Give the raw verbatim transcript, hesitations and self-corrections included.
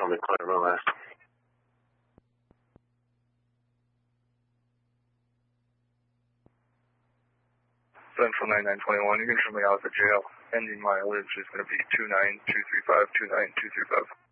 on the corner, real last. Central nine nine two one, you can show me out the jail. Ending mileage is going to be two nine two three five, two nine two three five.